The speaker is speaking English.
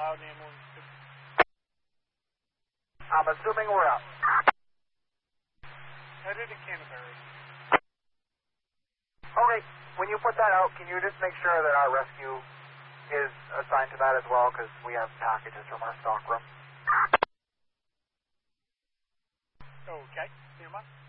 Cloud ambulance. I'm assuming we're up. Headed to Canterbury. Okay, when you put that out, can you just make sure that our rescue is assigned to that as well, because we have packages from our stock room. Okay, near much.